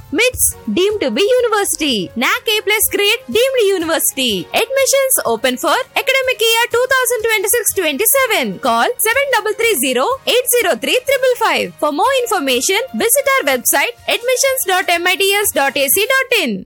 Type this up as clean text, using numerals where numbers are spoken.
MITS deemed to be university. NAC A+ grade deemed university. Admissions open for academic year 2026-27. Call 7330-803-555. For more information, visit our website admissions.mits.ac.in.